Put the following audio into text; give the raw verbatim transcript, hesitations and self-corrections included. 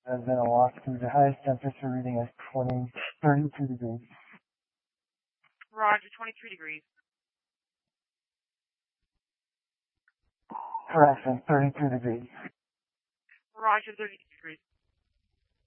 has been a walk through the highest temperature reading is twenty, thirty-two degrees. Roger, twenty-three degrees. Correction, thirty-two degrees. Roger, thirty degrees.